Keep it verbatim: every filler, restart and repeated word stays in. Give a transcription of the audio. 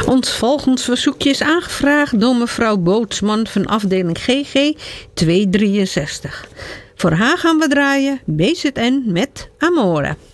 Ons volgend verzoekje is aangevraagd door mevrouw Bootsman van afdeling G G tweehonderddrieënzestig. Voor haar gaan we draaien B Z N met Amore.